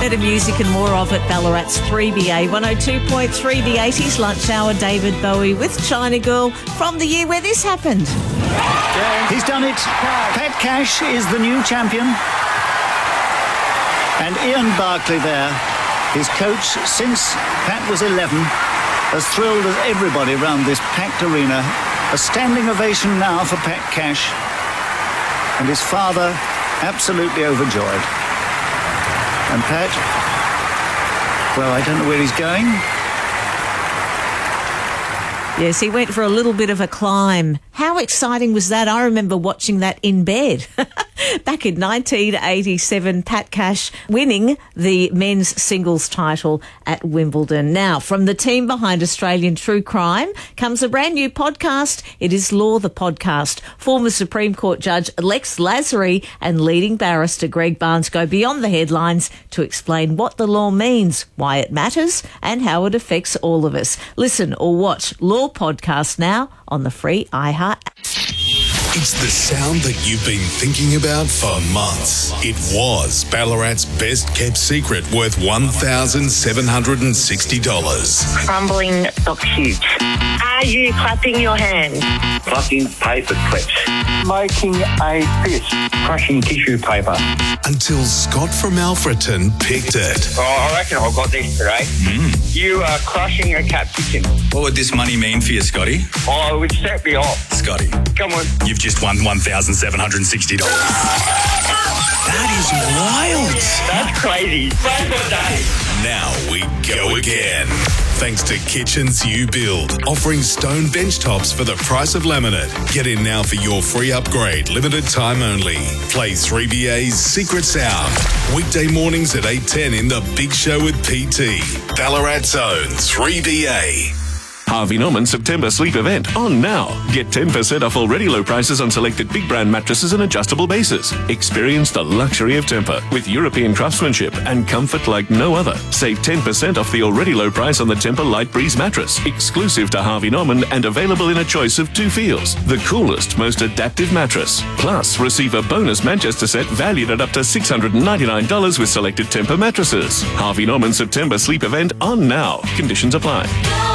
Better music and more of it. Ballarat's 3BA 102.3, the 80s lunch hour. David Bowie with China Girl from the year where this happened. He's done it. Pat Cash is the new champion. And Ian Barclay there, his coach since Pat was 11, as thrilled as everybody around this packed arena. A standing ovation now for Pat Cash. And his father absolutely overjoyed. And Pat, well, I don't know where he's going. Yes, he went for a little bit of a climb. How exciting was that? I remember watching that in bed. Back in 1987, Pat Cash winning the men's singles title at Wimbledon. Now, from the team behind Australian True Crime comes a brand new podcast. It is Law, the Podcast. Former Supreme Court Judge Lex Lasry and leading barrister Greg Barnes go beyond the headlines to explain what the law means, why it matters, and how it affects all of us. Listen or watch Law Podcast now on the free iHeart app. It's the sound that you've been thinking about for months. It was Ballarat's best-kept secret worth $1,760. Crumbling sock shoes. Are you clapping your hands? Plucking paper clips. Making a fist. Crushing tissue paper. Until Scott from Alfreton picked it. Oh, I reckon I got this today. You are crushing a capsicum. What would this money mean for you, Scotty? Oh, it would set me off. Scotty, Come on. you've just won $1,760. That is wild. That's crazy. Save the day. Now we go again. Thanks to Kitchens You Build, offering stone bench tops for the price of laminate. Get in now for your free upgrade, limited time only. Play 3BA's Secret Sound. Weekday mornings at 8:10 in The Big Show with PT. Ballarat's own 3BA. Harvey Norman September sleep event on now. Get 10% off already low prices on selected big brand mattresses and adjustable bases. Experience the luxury of Tempur with European craftsmanship and comfort like no other. Save 10% off the already low price on the Tempur Light Breeze mattress, exclusive to Harvey Norman and available in a choice of 2 feels. The coolest, most adaptive mattress. Plus, receive a bonus Manchester set valued at up to $699 with selected Tempur mattresses. Harvey Norman September sleep event on now. Conditions apply.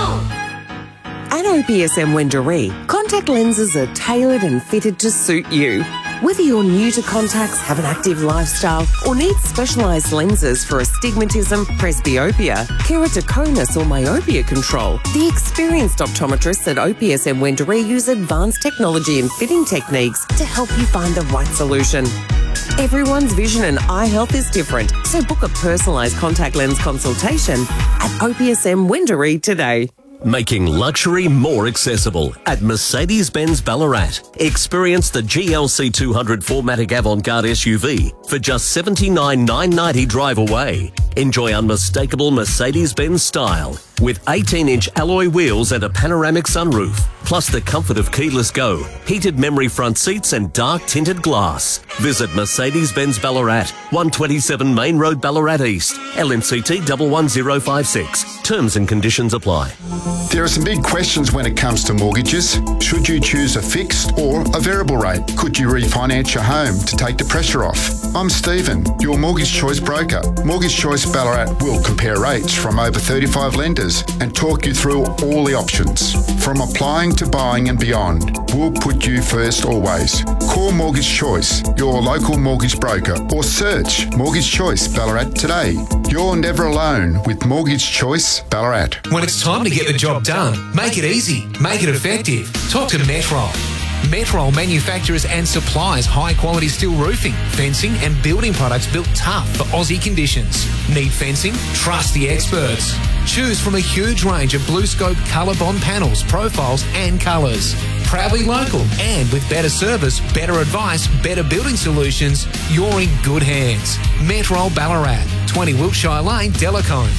At OPSM Wendouree, contact lenses are tailored and fitted to suit you. Whether you're new to contacts, have an active lifestyle, or need specialised lenses for astigmatism, presbyopia, keratoconus or myopia control, the experienced optometrists at OPSM Wendouree use advanced technology and fitting techniques to help you find the right solution. Everyone's vision and eye health is different, so book a personalised contact lens consultation at OPSM Wendouree today. Making luxury more accessible at Mercedes-Benz Ballarat. Experience the GLC 200 4MATIC Avant-Garde SUV for just $79,990 drive away. Enjoy unmistakable Mercedes-Benz style with 18-inch alloy wheels and a panoramic sunroof, plus the comfort of keyless go, heated memory front seats and dark tinted glass. Visit Mercedes-Benz Ballarat, 127 Main Road, Ballarat East, LNCT 11056. Terms and conditions apply. There are some big questions when it comes to mortgages. Should you choose a fixed or a variable rate? Could you refinance your home to take the pressure off? I'm Stephen, your Mortgage Choice broker. Mortgage Choice Ballarat will compare rates from over 35 lenders and talk you through all the options. From applying to buying and beyond, we'll put you first always. Call Mortgage Choice, your local mortgage broker, or search Mortgage Choice Ballarat today. You're never alone with Mortgage Choice Ballarat. When it's time to get the job done, make it easy, make it effective. Talk to Metrol. Metrol manufactures and supplies high-quality steel roofing, fencing and building products built tough for Aussie conditions. Need fencing? Trust the experts. Choose from a huge range of BlueScope ColourBond panels, profiles and colours. Proudly local and with better service, better advice, better building solutions, you're in good hands. Metrol Ballarat, 20 Wiltshire Lane, Delacombe.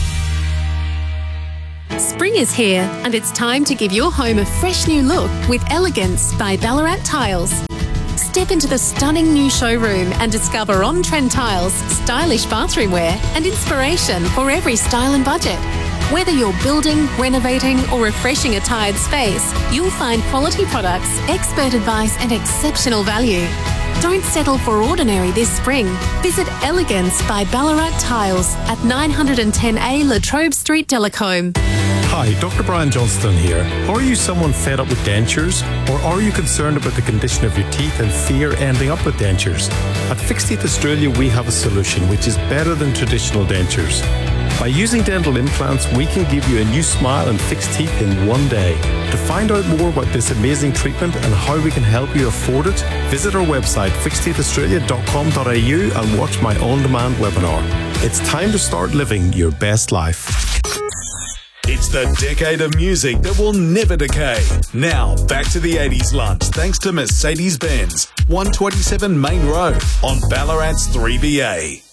Spring is here and it's time to give your home a fresh new look with Elegance by Ballarat Tiles. Step into the stunning new showroom and discover on-trend tiles, stylish bathroom wear and inspiration for every style and budget. Whether you're building, renovating or refreshing a tired space, you'll find quality products, expert advice and exceptional value. Don't settle for ordinary this spring. Visit Elegance by Ballarat Tiles at 910A Latrobe Street, Delacombe. Hi, Dr. Brian Johnston here. Are you someone fed up with dentures? Or are you concerned about the condition of your teeth and fear ending up with dentures? At Fixed Teeth Australia, we have a solution which is better than traditional dentures. By using dental implants, we can give you a new smile and fixed teeth in one day. To find out more about this amazing treatment and how we can help you afford it, visit our website fixedteethaustralia.com.au and watch my on-demand webinar. It's time to start living your best life. It's the decade of music that will never decay. Now, back to the 80s lunch thanks to Mercedes-Benz, 127 Main Road on Ballarat's 3BA.